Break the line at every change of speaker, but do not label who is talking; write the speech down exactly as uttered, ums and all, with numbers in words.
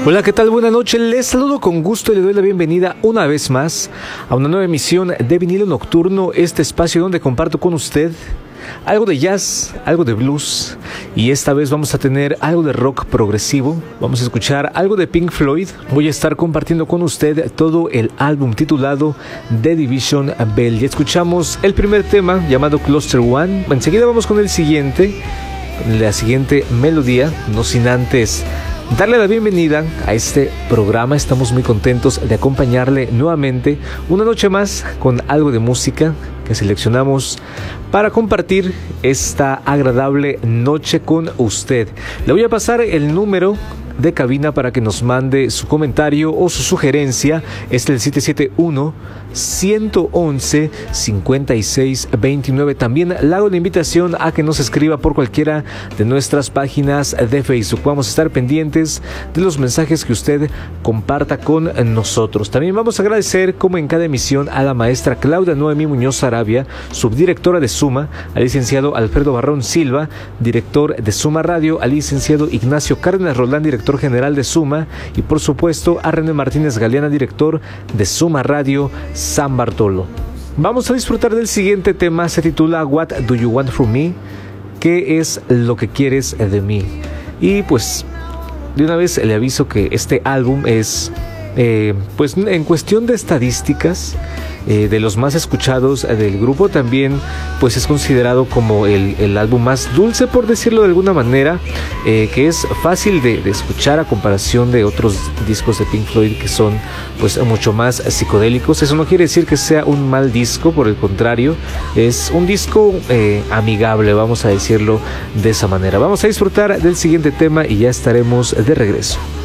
Hola, ¿qué tal? Buenas noches, les saludo con gusto y le doy la bienvenida una vez más a una nueva emisión de Vinilo Nocturno, este espacio donde comparto con usted algo de jazz, algo de blues, y esta vez vamos a tener algo de rock progresivo. Vamos a escuchar algo de Pink Floyd. Voy a estar compartiendo con usted todo el álbum titulado The Division Bell. Ya escuchamos el primer tema llamado Cluster One. Enseguida vamos con el siguiente, la siguiente melodía, no sin antes darle la bienvenida a este programa. Estamos muy contentos de acompañarle nuevamente una noche más con algo de música que seleccionamos para compartir esta agradable noche con usted. Le voy a pasar el número de cabina para que nos mande su comentario o su sugerencia. Es el siete siete uno, uno uno uno, cinco seis dos nueve. También le hago la invitación a que nos escriba por cualquiera de nuestras páginas de Facebook. Vamos a estar pendientes de los mensajes que usted comparta con nosotros. También vamos a agradecer, como en cada emisión, a la maestra Claudia Noemí Muñoz Arabia, subdirectora de Suma, al licenciado Alfredo Barrón Silva, director de Suma Radio, al licenciado Ignacio Cárdenas Roldán, director general de Suma, y por supuesto a René Martínez Galeana, director de Suma Radio San Bartolo. Vamos a disfrutar del siguiente tema. Se titula What Do You Want From Me? ¿Qué es lo que quieres de mí? Y pues de una vez le aviso que este álbum es eh, pues en cuestión de estadísticas, Eh, de los más escuchados eh, del grupo, también pues es considerado como el, el álbum más dulce, por decirlo de alguna manera, eh, que es fácil de, de escuchar a comparación de otros discos de Pink Floyd que son pues mucho más psicodélicos. Eso no quiere decir que sea un mal disco, por el contrario, es un disco eh, amigable, vamos a decirlo de esa manera. Vamos a disfrutar del siguiente tema y ya estaremos de regreso.